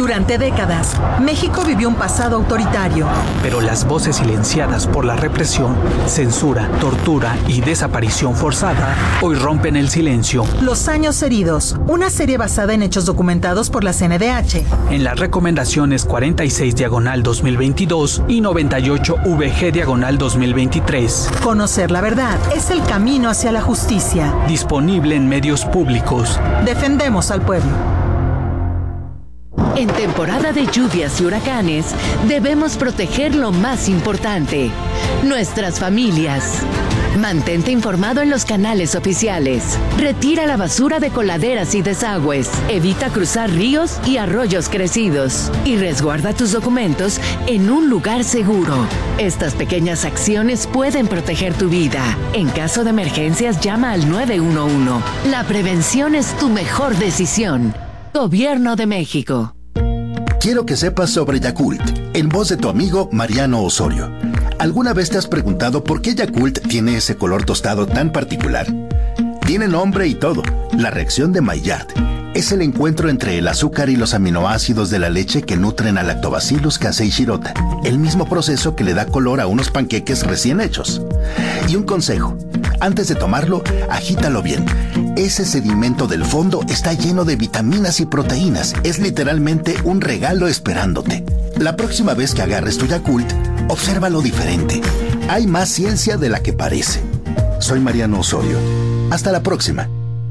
Durante décadas, México vivió un pasado autoritario. Pero las voces silenciadas por la represión, censura, tortura y desaparición forzada hoy rompen el silencio. Los años heridos, una serie basada en hechos documentados por la CNDH. En las recomendaciones 46/2022 y 98/VG/2023. Conocer la verdad es el camino hacia la justicia. Disponible en medios públicos. Defendemos al pueblo. En temporada de lluvias y huracanes, debemos proteger lo más importante, nuestras familias. Mantente informado en los canales oficiales. Retira la basura de coladeras y desagües. Evita cruzar ríos y arroyos crecidos. Y resguarda tus documentos en un lugar seguro. Estas pequeñas acciones pueden proteger tu vida. En caso de emergencias, llama al 911. La prevención es tu mejor decisión. Gobierno de México. Quiero que sepas sobre Yakult, en voz de tu amigo Mariano Osorio. ¿Alguna vez te has preguntado por qué Yakult tiene ese color tostado tan particular? Tiene nombre y todo, la reacción de Maillard. Es el encuentro entre el azúcar y los aminoácidos de la leche que nutren al Lactobacillus casei shirota, el mismo proceso que le da color a unos panqueques recién hechos. Y un consejo, antes de tomarlo, agítalo bien. Ese sedimento del fondo está lleno de vitaminas y proteínas. Es literalmente un regalo esperándote. La próxima vez que agarres tu Yakult, obsérvalo diferente. Hay más ciencia de la que parece. Soy Mariano Osorio. Hasta la próxima.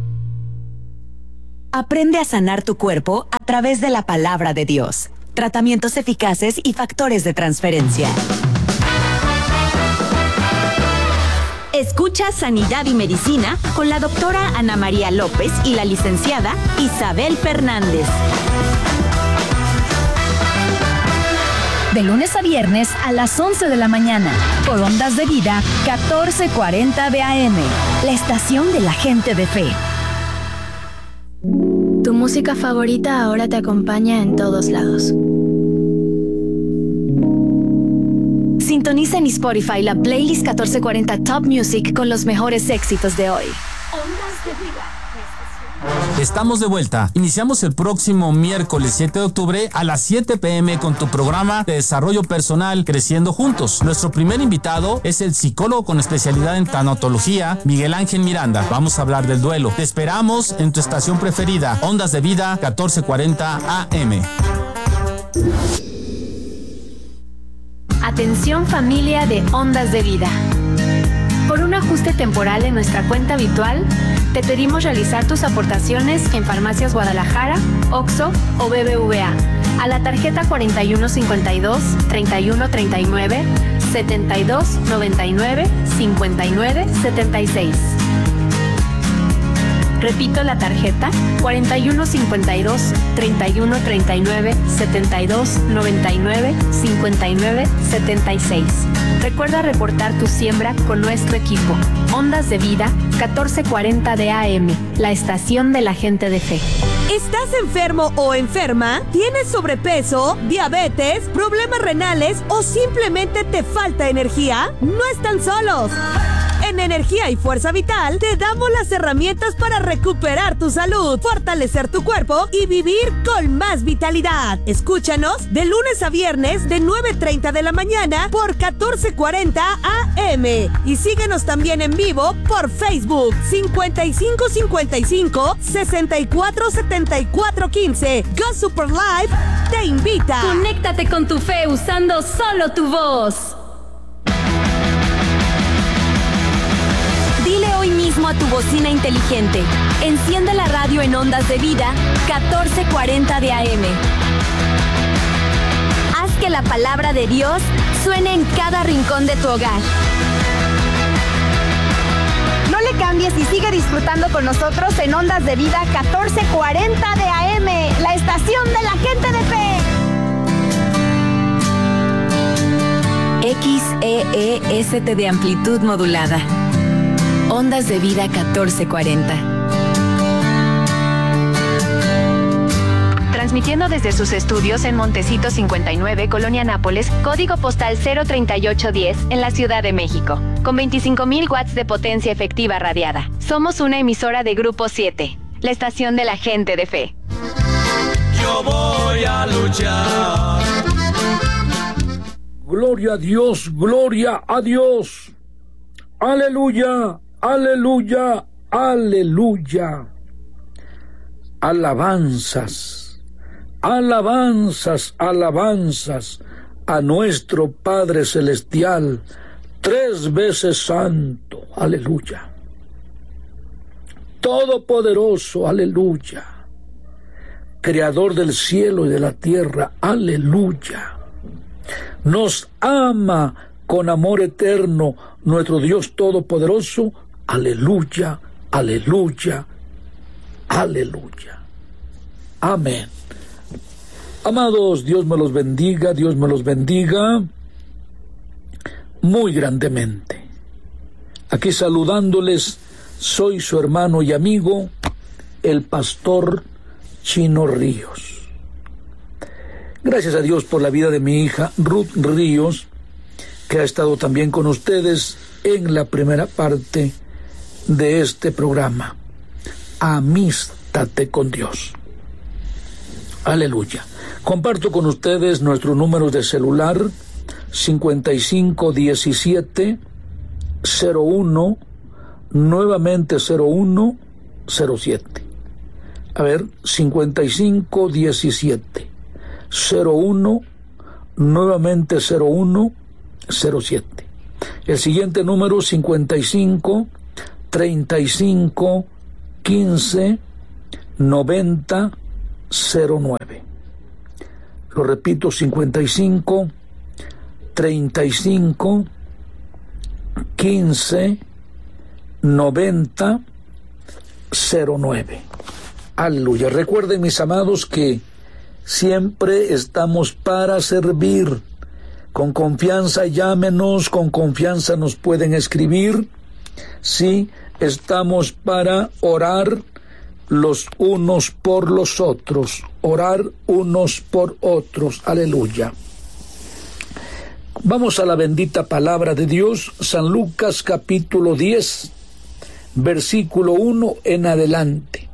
Aprende a sanar tu cuerpo a través de la palabra de Dios. Tratamientos eficaces y factores de transferencia. Escucha Sanidad y Medicina con la doctora Ana María López y la licenciada Isabel Fernández. De lunes a viernes a las 11 de la mañana, por Ondas de Vida 1440 de AM, la estación de la gente de fe. Tu música favorita ahora te acompaña en todos lados. Sintoniza en Spotify la playlist 1440 Top Music con los mejores éxitos de hoy. Ondas de Vida. Estamos de vuelta. Iniciamos el próximo miércoles 7 de octubre a las 7 p.m. con tu programa de desarrollo personal Creciendo Juntos. Nuestro primer invitado es el psicólogo con especialidad en tanatología, Miguel Ángel Miranda. Vamos a hablar del duelo. Te esperamos en tu estación preferida, Ondas de Vida 1440 AM. Atención familia de Ondas de Vida. Por un ajuste temporal en nuestra cuenta habitual, te pedimos realizar tus aportaciones en Farmacias Guadalajara, OXXO o BBVA a la tarjeta 4152 3139 7299 5976. Repito la tarjeta 4152 3139 7299 5976. Recuerda reportar tu siembra con nuestro equipo. Ondas de Vida 1440 de AM, la estación de la gente de fe. ¿Estás enfermo o enferma? ¿Tienes sobrepeso, diabetes, problemas renales o simplemente te falta energía? No están solos. En Energía y Fuerza Vital te damos las herramientas para recuperar tu salud, fortalecer tu cuerpo y vivir con más vitalidad. Escúchanos de lunes a viernes de 9:30 de la mañana por 1440 AM y síguenos también en vivo por Facebook 5555 64 74 15. Go Super Live te invita. Conéctate con tu fe usando solo tu voz. Dile hoy mismo a tu bocina inteligente: enciende la radio en Ondas de Vida 1440 de AM. Haz que la palabra de Dios suene en cada rincón de tu hogar. No le cambies y sigue disfrutando con nosotros en Ondas de Vida 1440 de AM, la estación de la gente de fe. XEEST de amplitud modulada. Ondas de Vida 1440. Transmitiendo desde sus estudios en Montecito 59, Colonia Nápoles, código postal 03810, en la Ciudad de México, con 25,000 watts de potencia efectiva radiada. Somos una emisora de Grupo 7, la estación de la gente de fe. yo voy a luchar. Gloria a Dios, gloria a Dios. Aleluya, aleluya, aleluya. Alabanzas, alabanzas, alabanzas a nuestro Padre Celestial, 3 veces santo, aleluya. Todopoderoso, aleluya. Creador del cielo y de la tierra, aleluya. Nos ama con amor eterno nuestro Dios Todopoderoso, aleluya, aleluya, aleluya. Amén. Amados, Dios me los bendiga, Dios me los bendiga muy grandemente. Aquí saludándoles, soy su hermano y amigo, el pastor Chino Ríos. Gracias a Dios por la vida de mi hija Ruth Ríos, que ha estado también con ustedes en la primera parte de este programa. Amístate con Dios. Aleluya. Comparto con ustedes nuestros números de celular: 5517 01, nuevamente 0107. A ver, 5517 01, nuevamente 0107. El siguiente número: 55 35 15 90 09. Lo repito: 55 35 15 90 09. Aleluya. Recuerden, mis amados, que siempre estamos para servir. Con confianza llámenos, con confianza nos pueden escribir. Sí, estamos para orar los unos por los otros, orar unos por otros. Aleluya. Vamos a la bendita palabra de Dios, San Lucas capítulo 10, versículo 1 en adelante.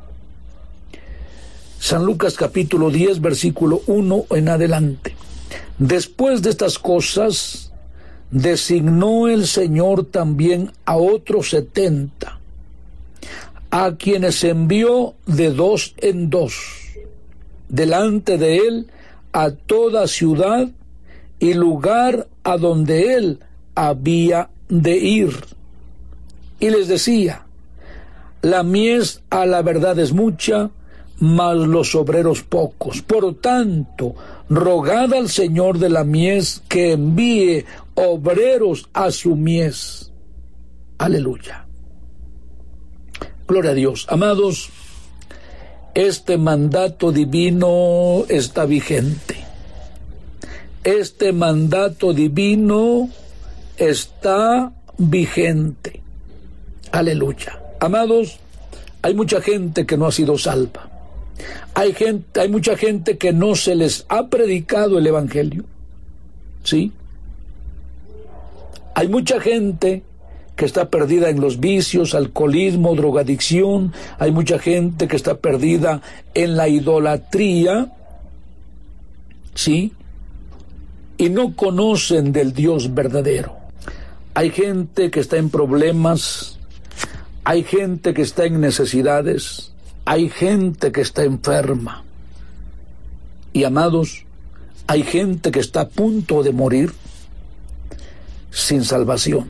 San Lucas capítulo 10, versículo 1 en adelante. Después de estas cosas, designó el Señor también a otros 70, a quienes envió de 2 en 2, delante de él a toda ciudad y lugar a donde él había de ir. Y les decía: la mies a la verdad es mucha, mas los obreros pocos. Por tanto, rogad al Señor de la mies que envíe obreros a su mies. Aleluya. Gloria a Dios. Amados, este mandato divino está vigente. Este mandato divino está vigente. Aleluya. Amados, hay mucha gente que no ha sido salva. Hay mucha gente que no se les ha predicado el evangelio. ¿Sí? Hay mucha gente que está perdida en los vicios, alcoholismo, drogadicción. Hay mucha gente que está perdida en la idolatría. ¿Sí? Y no conocen del Dios verdadero. Hay gente que está en problemas. Hay gente que está en necesidades. Hay gente que está enferma. Y amados, hay gente que está a punto de morir sin salvación.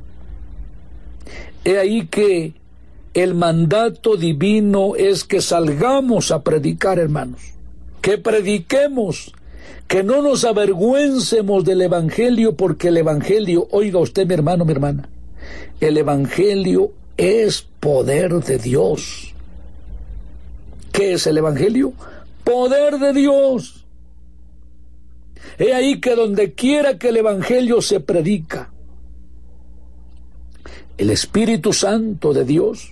He ahí que el mandato divino es que salgamos a predicar, hermanos. Que prediquemos, que no nos avergüencemos del evangelio, porque el evangelio, oiga usted, mi hermano, mi hermana, el evangelio es poder de Dios. ¿Qué es el evangelio? Poder de Dios. He ahí que donde quiera que el evangelio se predica, el Espíritu Santo de Dios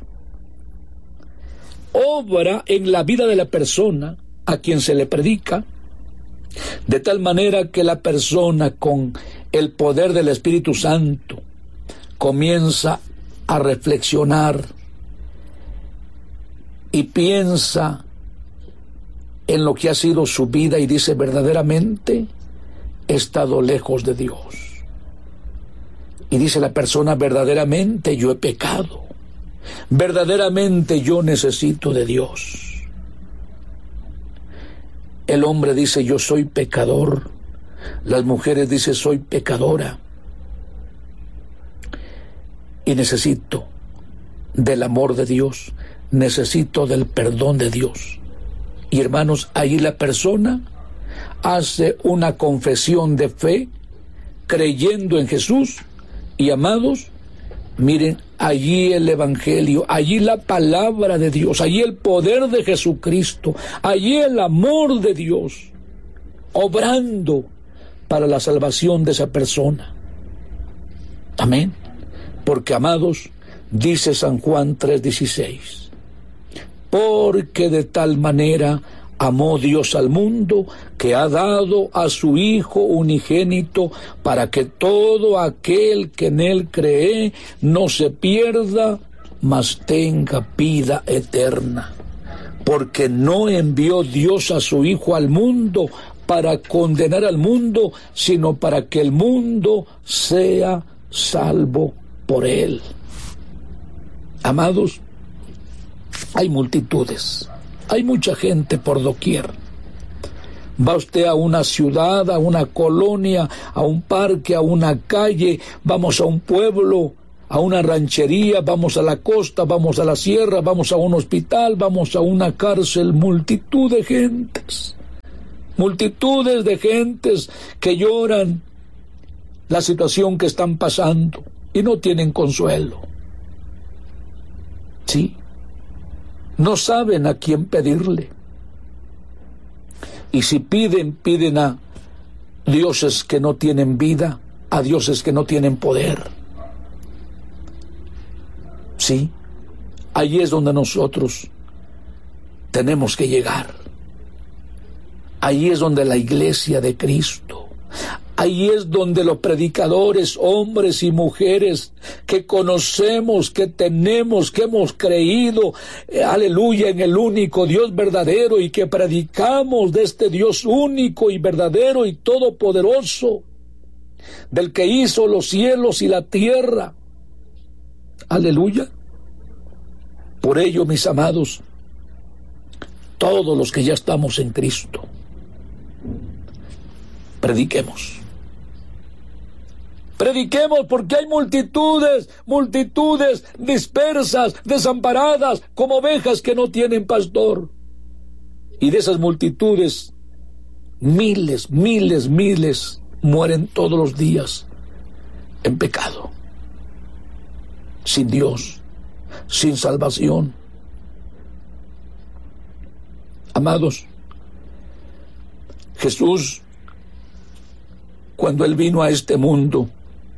obra en la vida de la persona a quien se le predica, de tal manera que la persona, con el poder del Espíritu Santo, comienza a reflexionar y piensa en lo que ha sido su vida y dice: verdaderamente he estado lejos de Dios. Y dice la persona: verdaderamente yo he pecado, verdaderamente yo necesito de Dios. El hombre dice: yo soy pecador. Las mujeres dicen: soy pecadora y necesito del amor de Dios, necesito del perdón de Dios. Y hermanos, ahí la persona hace una confesión de fe creyendo en Jesús. Y amados, miren, allí el Evangelio, allí la palabra de Dios, allí el poder de Jesucristo, allí el amor de Dios obrando para la salvación de esa persona. Amén. Porque, amados, dice San Juan 3:16, porque de tal manera amó Dios al mundo, que ha dado a su Hijo unigénito, para que todo aquel que en él cree no se pierda, mas tenga vida eterna. Porque no envió Dios a su Hijo al mundo para condenar al mundo, sino para que el mundo sea salvo por él. Amados, hay multitudes, hay mucha gente por doquier. Va usted a una ciudad, a una colonia, a un parque, a una calle, vamos a un pueblo, a una ranchería, vamos a la costa, vamos a la sierra, vamos a un hospital, vamos a una cárcel, multitud de gentes. Multitudes de gentes que lloran la situación que están pasando y no tienen consuelo. Sí, no saben a quién pedirle. Y si piden a dioses que no tienen vida, a dioses que no tienen poder. Sí, ahí es donde nosotros tenemos que llegar. Ahí es donde la iglesia de Cristo, ahí es donde los predicadores, hombres y mujeres que conocemos, que tenemos, que hemos creído, aleluya, en el único Dios verdadero, y que predicamos de este Dios único y verdadero y todopoderoso, del que hizo los cielos y la tierra. Aleluya. Por ello, mis amados, todos los que ya estamos en Cristo, prediquemos. Prediquemos, porque hay multitudes dispersas, desamparadas, como ovejas que no tienen pastor. Y de esas multitudes, miles mueren todos los días en pecado, sin Dios, sin salvación. Amados, Jesús, cuando Él vino a este mundo,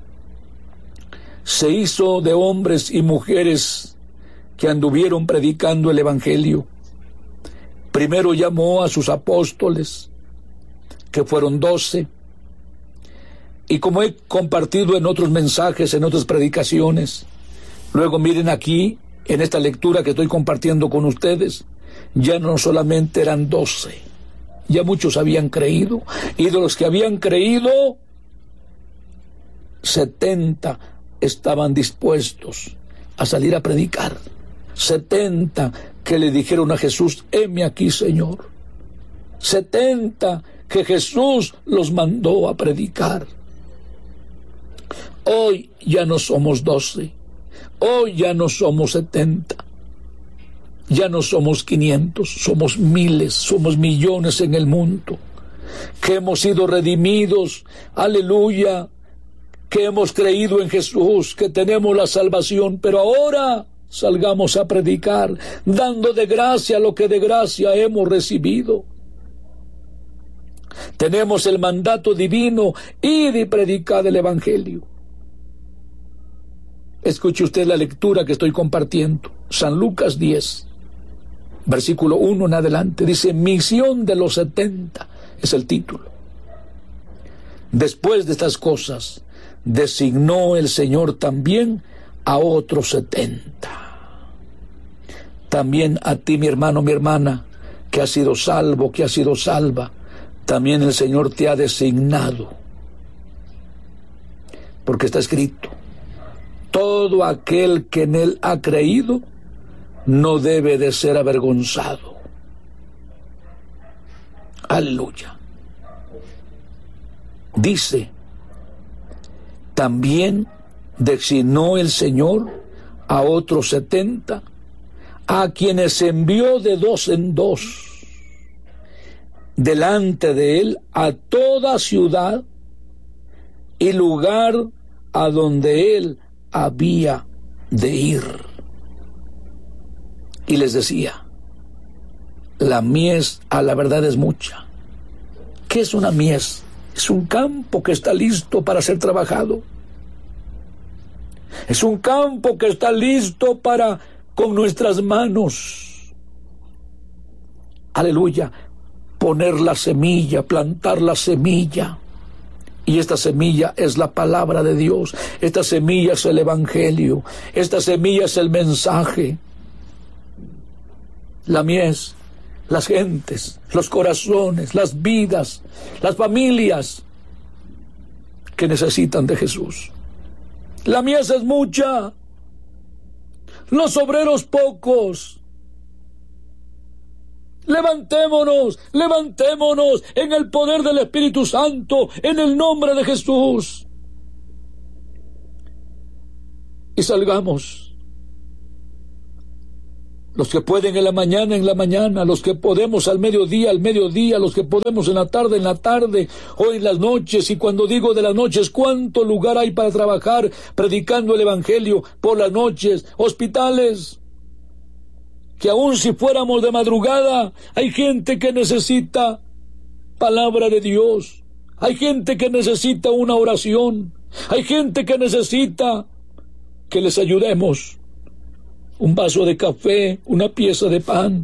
se hizo de hombres y mujeres que anduvieron predicando el Evangelio. Primero llamó a sus apóstoles, que fueron 12, y como he compartido en otros mensajes, en otras predicaciones, luego miren aquí, en esta lectura que estoy compartiendo con ustedes, ya no solamente eran 12, ya muchos habían creído, y de los que habían creído, 70 estaban dispuestos a salir a predicar. 70 que le dijeron a Jesús: heme aquí, Señor. 70 que Jesús los mandó a predicar. Hoy ya no somos 12, hoy ya no somos 70, ya no somos 500, somos miles, somos millones en el mundo, que hemos sido redimidos, aleluya, que hemos creído en Jesús, que tenemos la salvación, pero ahora salgamos a predicar, dando de gracia lo que de gracia hemos recibido. Tenemos el mandato divino: id y predicad el Evangelio. Escuche usted la lectura que estoy compartiendo, San Lucas 10, versículo 1 en adelante, dice: misión de los 70, es el título. Después de estas cosas, designó el Señor también a otros 70. También a ti, mi hermano, mi hermana, que que has sido salvo, que has sido salva, también el Señor te ha designado. Porque está escrito, todo aquel que en Él ha creído no debe de ser avergonzado. Aleluya. Dice, también designó el Señor a otros 70, a quienes envió de 2 en 2, delante de Él a toda ciudad y lugar a donde Él había de ir. Y les decía, la mies a la verdad es mucha. ¿Qué es una mies? Es un campo que está listo para ser trabajado. Es un campo que está listo para, con nuestras manos, aleluya, poner la semilla, plantar la semilla. Y esta semilla es la palabra de Dios. Esta semilla es el evangelio. Esta semilla es el mensaje. La mies, las gentes, los corazones, las vidas, las familias que necesitan de Jesús. La mies es mucha, los obreros pocos. Levantémonos, levantémonos en el poder del Espíritu Santo, en el nombre de Jesús. Y salgamos. Los que pueden en la mañana, los que podemos al mediodía, los que podemos en la tarde, o en las noches. Y cuando digo de las noches, ¿cuánto lugar hay para trabajar predicando el evangelio por las noches? Hospitales, que aun si fuéramos de madrugada, hay gente que necesita palabra de Dios. Hay gente que necesita una oración. Hay gente que necesita que les ayudemos. Un vaso de café, una pieza de pan,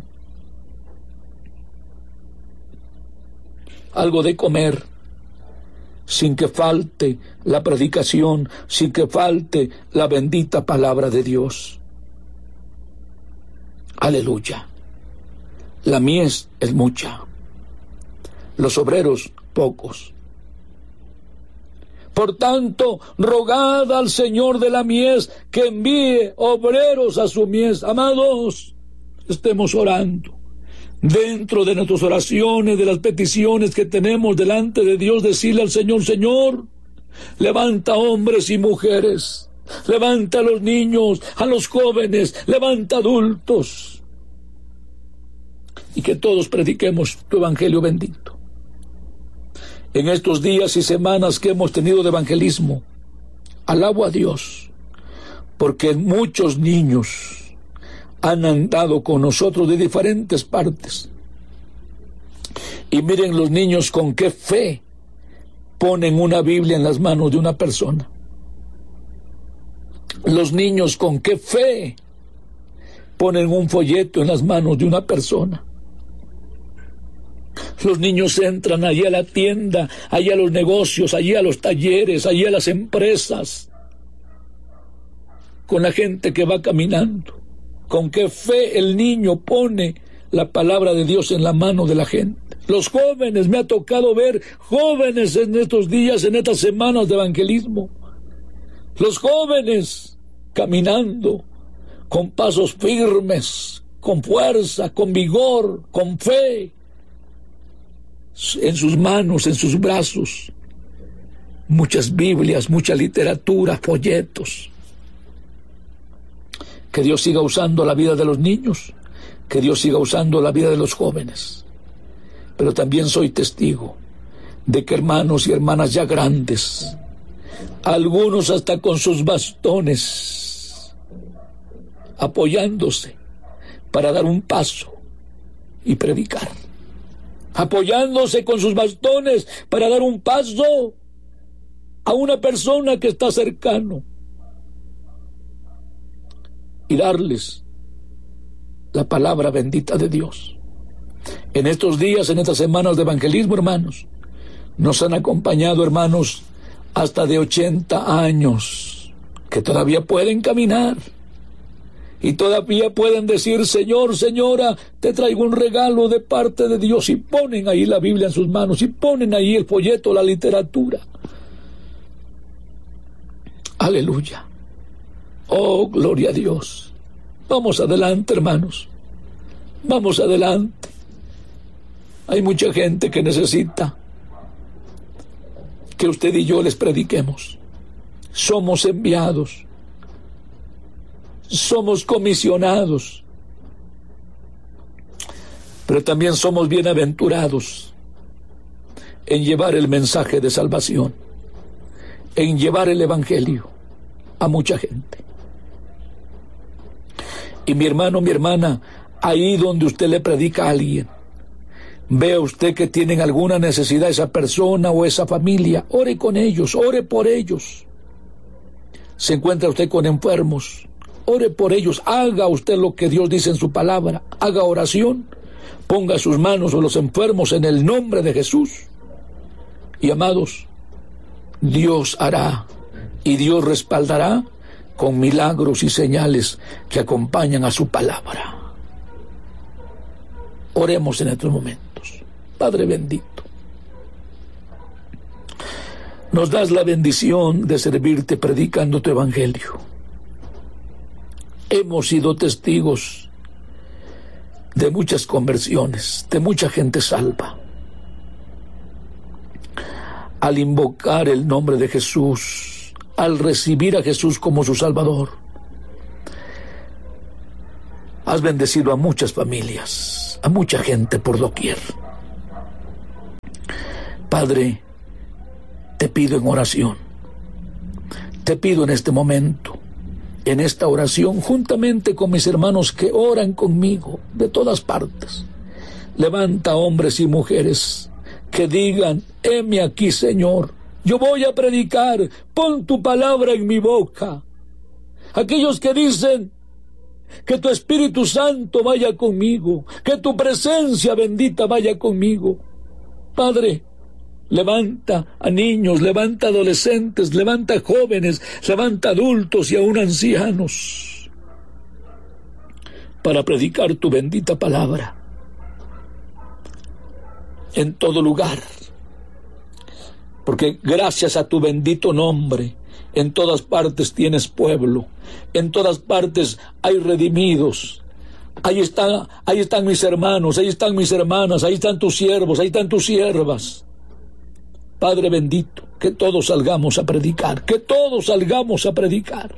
algo de comer, sin que falte la predicación, sin que falte la bendita palabra de Dios. Aleluya. La mies es mucha, los obreros pocos. Por tanto, rogad al Señor de la mies que envíe obreros a su mies. Amados, estemos orando. Dentro de nuestras oraciones, de las peticiones que tenemos delante de Dios, decirle al Señor, Señor, levanta hombres y mujeres. Levanta a los niños, a los jóvenes, levanta adultos. Y que todos prediquemos tu evangelio bendito. En estos días y semanas que hemos tenido de evangelismo, alabo a Dios, porque muchos niños han andado con nosotros de diferentes partes. Y miren los niños con qué fe ponen una Biblia en las manos de una persona. Los niños con qué fe ponen un folleto en las manos de una persona. Los niños entran allí a la tienda, allí a los negocios, allí a los talleres, allí a las empresas, con la gente que va caminando. Con qué fe el niño pone la palabra de Dios en la mano de la gente. Los jóvenes, me ha tocado ver jóvenes en estos días, en estas semanas de evangelismo. Los jóvenes caminando con pasos firmes, con fuerza, con vigor, con fe. En sus manos, en sus brazos, muchas Biblias, mucha literatura, folletos. Que Dios siga usando la vida de los niños, que Dios siga usando la vida de los jóvenes. Pero también soy testigo de que hermanos y hermanas ya grandes, algunos hasta con sus bastones, apoyándose para dar un paso y predicar. Apoyándose con sus bastones para dar un paso a una persona que está cercano y darles la palabra bendita de Dios. En estos días, en estas semanas de evangelismo, hermanos, nos han acompañado hermanos hasta de 80 años que todavía pueden caminar Y todavía pueden decir: Señor, señora, te traigo un regalo de parte de Dios. Y ponen ahí la Biblia en sus manos, y ponen ahí el folleto, la literatura. Aleluya. Oh, gloria a Dios. Vamos adelante, hermanos. Vamos adelante. Hay mucha gente que necesita que usted y yo les prediquemos. Somos enviados. Somos comisionados, pero también somos bienaventurados en llevar el mensaje de salvación, en llevar el evangelio a mucha gente. Y mi hermano, mi hermana, ahí donde usted le predica a alguien, vea usted que tienen alguna necesidad esa persona o esa familia, ore con ellos, ore por ellos. Se encuentra usted con enfermos, ore por ellos, haga usted lo que Dios dice en su palabra, haga oración, ponga sus manos a los enfermos en el nombre de Jesús. Y amados, Dios hará y Dios respaldará con milagros y señales que acompañan a su palabra. Oremos en estos momentos. Padre bendito, nos das la bendición de servirte predicando tu evangelio. Hemos sido testigos de muchas conversiones, de mucha gente salva. Al invocar el nombre de Jesús, al recibir a Jesús como su Salvador, has bendecido a muchas familias, a mucha gente por doquier. Padre, te pido en oración, te pido en este momento, en esta oración, juntamente con mis hermanos que oran conmigo de todas partes, levanta hombres y mujeres que digan: heme aquí, Señor, yo voy a predicar, pon tu palabra en mi boca. Aquellos que dicen: que tu Espíritu Santo vaya conmigo, que tu presencia bendita vaya conmigo. Padre, levanta a niños, levanta adolescentes, levanta jóvenes, levanta adultos y aún ancianos para predicar tu bendita palabra en todo lugar. Porque gracias a tu bendito nombre, en todas partes tienes pueblo, en todas partes hay redimidos. Ahí están mis hermanos, ahí están mis hermanas, ahí están tus siervos, ahí están tus siervas. Padre bendito, que todos salgamos a predicar, que todos salgamos a predicar.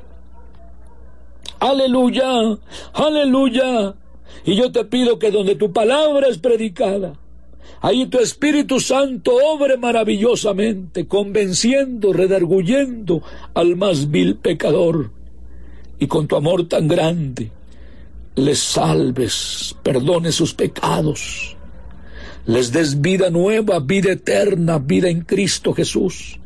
Aleluya, aleluya. Y yo te pido que donde tu palabra es predicada, ahí tu Espíritu Santo obre maravillosamente, convenciendo, redarguyendo al más vil pecador. Y con tu amor tan grande, les salves, perdones sus pecados, les des vida nueva, vida eterna, vida en Cristo Jesús.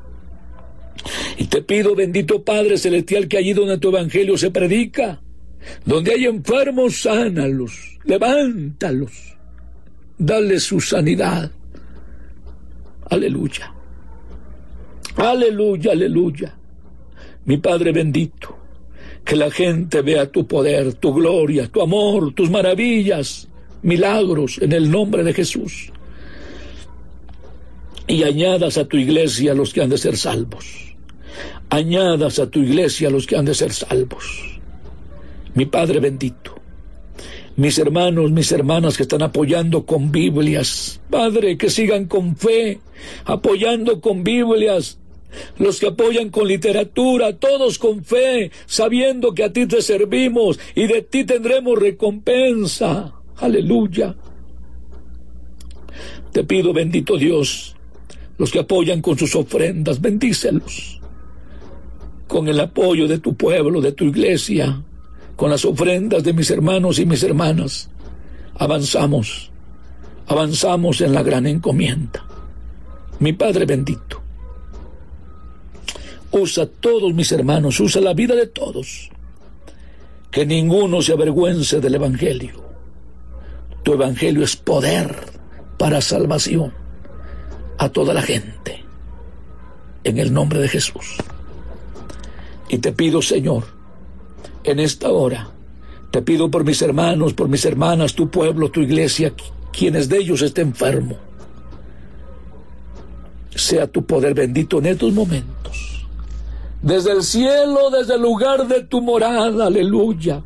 Y te pido, bendito Padre Celestial, que allí donde tu evangelio se predica, donde hay enfermos, sánalos, levántalos, dale su sanidad. Aleluya, aleluya, aleluya. Mi Padre bendito, que la gente vea tu poder, tu gloria, tu amor, tus maravillas, milagros en el nombre de Jesús. Y añadas a tu iglesia a los que han de ser salvos. Añadas a tu iglesia a los que han de ser salvos. Mi Padre bendito, mis hermanos, mis hermanas que están apoyando con Biblias, Padre, que sigan con fe, apoyando con Biblias. Los que apoyan con literatura, todos con fe, sabiendo que a ti te servimos y de ti tendremos recompensa. Aleluya. Te pido, bendito Dios, los que apoyan con sus ofrendas, bendícelos. Con el apoyo de tu pueblo, de tu iglesia, con las ofrendas de mis hermanos y mis hermanas, avanzamos en la gran encomienda. Mi Padre bendito, usa a todos mis hermanos, usa la vida de todos, que ninguno se avergüence del evangelio. Tu evangelio es poder para salvación a toda la gente, en el nombre de Jesús. Y te pido, Señor, en esta hora, Te pido por mis hermanos, por mis hermanas, tu pueblo, tu iglesia, quienes de ellos estén enfermos. Sea tu poder bendito en estos momentos. Desde el cielo, desde el lugar de tu morada, aleluya.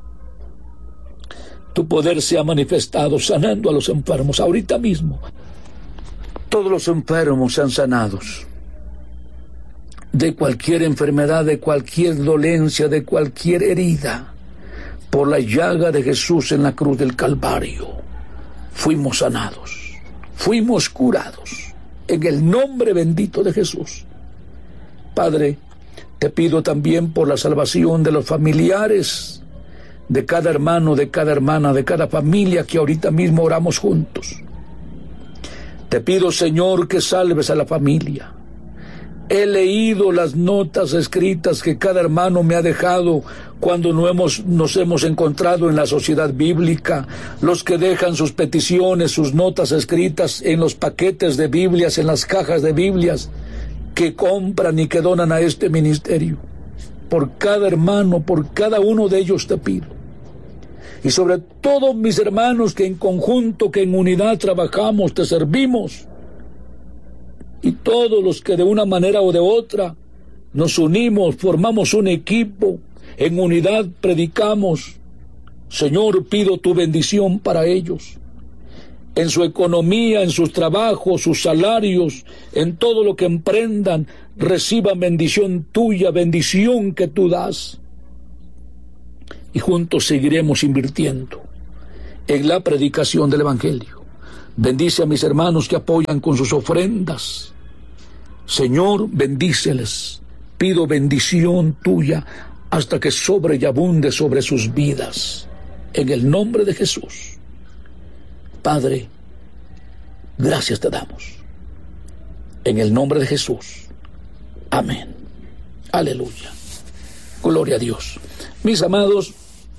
Tu poder sea manifestado sanando a los enfermos ahorita mismo. Todos los enfermos sean sanados de cualquier enfermedad, de cualquier dolencia, de cualquier herida. Por la llaga de Jesús en la cruz del Calvario, fuimos sanados, fuimos curados, en el nombre bendito de Jesús. Padre, te pido también por la salvación de los familiares, de cada hermano, de cada hermana, de cada familia que ahorita mismo oramos juntos. Te pido, Señor, que salves a la familia. He leído las notas escritas que cada hermano me ha dejado cuando nos hemos encontrado en la sociedad bíblica, los que dejan sus peticiones, sus notas escritas en los paquetes de Biblias, en las cajas de Biblias, que compran y que donan a este ministerio. Por cada hermano, por cada uno de ellos te pido. Y sobre todo mis hermanos que en conjunto, que en unidad trabajamos, te servimos. Y todos los que de una manera o de otra nos unimos, formamos un equipo, en unidad predicamos. Señor, pido tu bendición para ellos, en su economía, en sus trabajos, sus salarios, en todo lo que emprendan, reciban bendición tuya, bendición que tú das. Y juntos seguiremos invirtiendo en la predicación del Evangelio. Bendice a mis hermanos que apoyan con sus ofrendas. Señor, bendíceles. Pido bendición tuya hasta que sobre y abunde sobre sus vidas. En el nombre de Jesús. Padre, gracias te damos. En el nombre de Jesús. Amén. Aleluya. Gloria a Dios. Mis amados,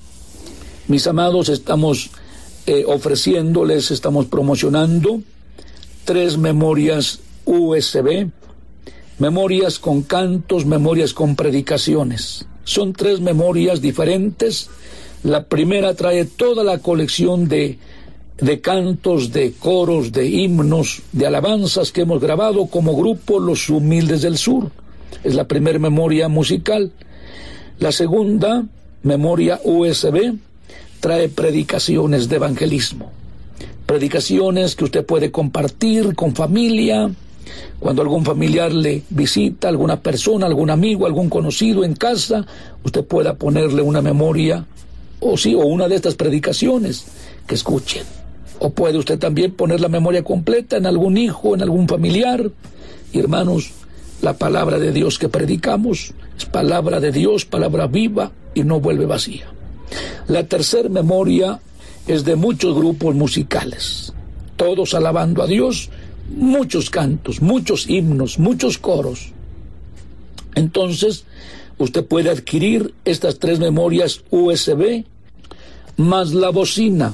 estamos ofreciéndoles, estamos promocionando 3 memorias USB, memorias con cantos, memorias con predicaciones. Son 3 memorias diferentes. La primera trae toda la colección de cantos, de coros, de himnos, de alabanzas que hemos grabado como grupo Los Humildes del Sur. Es la primera memoria musical. La segunda memoria USB trae predicaciones de evangelismo. Predicaciones que usted puede compartir con familia. Cuando algún familiar le visita, alguna persona, algún amigo, algún conocido en casa, usted pueda ponerle una memoria o una de estas predicaciones que escuchen. O puede usted también poner la memoria completa en algún hijo, en algún familiar. Y hermanos, la palabra de Dios que predicamos es palabra de Dios, palabra viva y no vuelve vacía. La tercera memoria es de muchos grupos musicales, todos alabando a Dios, muchos cantos, muchos himnos, muchos coros. Entonces, usted puede adquirir estas 3 memorias USB, más la bocina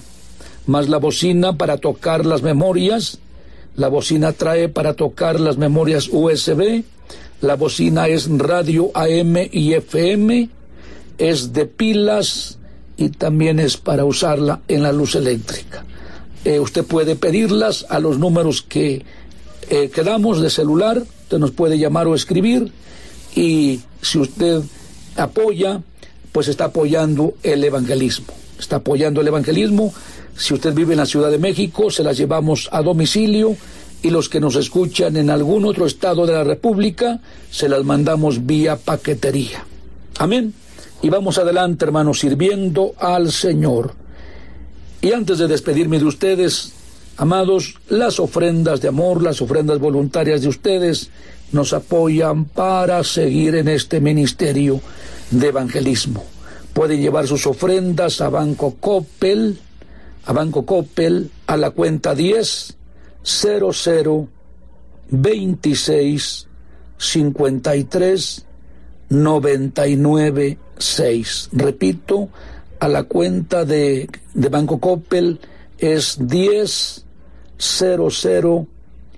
para tocar las memorias. La bocina trae para tocar las memorias USB. La bocina es radio AM y FM, es de pilas y también es para usarla en la luz eléctrica. Usted puede pedirlas a los números que damos de celular. Usted nos puede llamar o escribir, y si usted apoya, pues está apoyando el evangelismo. Está apoyando el evangelismo. Si usted vive en la Ciudad de México, se las llevamos a domicilio, y los que nos escuchan en algún otro estado de la República, se las mandamos vía paquetería. Amén. Y vamos adelante, hermanos, sirviendo al Señor. Y antes de despedirme de ustedes, amados, las ofrendas de amor, las ofrendas voluntarias de ustedes nos apoyan para seguir en este ministerio de evangelismo. Pueden llevar sus ofrendas a Banco Coppel, a la cuenta 10 00 26 53 99 6. Repito, a la cuenta de Banco Coppel es 10 00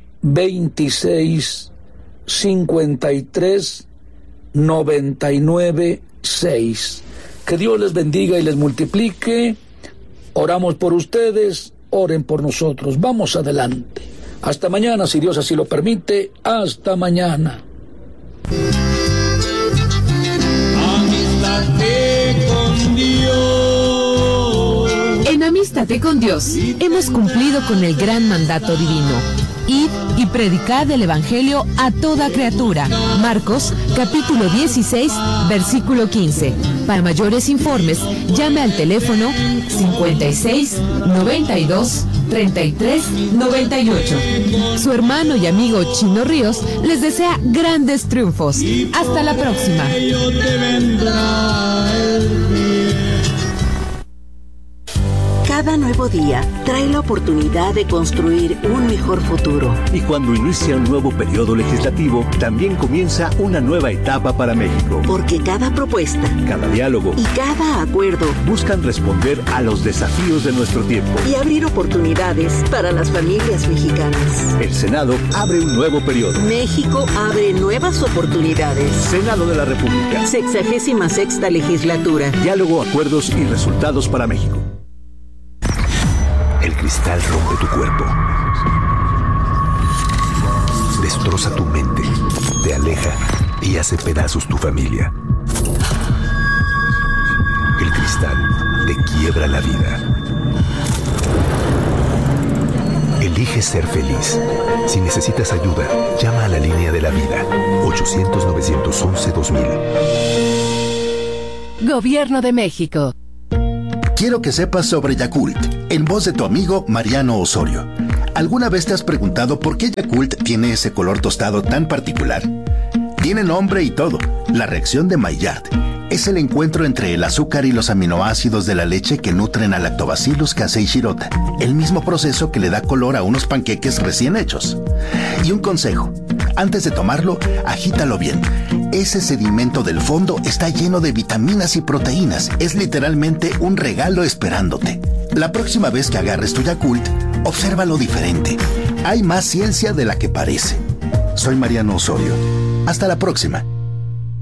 26 53 99 6. Que Dios les bendiga y les multiplique. Oramos por ustedes, oren por nosotros. Vamos adelante. Hasta mañana, si Dios así lo permite. Hasta mañana. Amístate con Dios. En Amístate con Dios hemos cumplido con el gran mandato divino. Id y predicad el Evangelio a toda criatura. Marcos, capítulo 16, versículo 15. Para mayores informes, llame al teléfono 56 92 33 98. Su hermano y amigo Chino Ríos les desea grandes triunfos. Hasta la próxima. Cada nuevo día trae la oportunidad de construir un mejor futuro. Y cuando inicia un nuevo periodo legislativo, también comienza una nueva etapa para México. Porque cada propuesta, cada diálogo y cada acuerdo buscan responder a los desafíos de nuestro tiempo y abrir oportunidades para las familias mexicanas. El Senado abre un nuevo periodo. México abre nuevas oportunidades. Senado de la República. 66ª legislatura. Diálogo, acuerdos y resultados para México. El cristal rompe tu cuerpo, destroza tu mente, te aleja y hace pedazos tu familia. El cristal te quiebra la vida. Elige ser feliz. Si necesitas ayuda, llama a la línea de la vida, 800-911-2000. Gobierno de México. Quiero que sepas sobre Yakult, en voz de tu amigo Mariano Osorio. ¿Alguna vez te has preguntado por qué Yakult tiene ese color tostado tan particular? Tiene nombre y todo, la reacción de Maillard. Es el encuentro entre el azúcar y los aminoácidos de la leche que nutren a Lactobacillus casei shirota, el mismo proceso que le da color a unos panqueques recién hechos. Y un consejo, antes de tomarlo, agítalo bien. Ese sedimento del fondo está lleno de vitaminas y proteínas. Es literalmente un regalo esperándote. La próxima vez que agarres tu Yakult, obsérvalo diferente. Hay más ciencia de la que parece. Soy Mariano Osorio. Hasta la próxima.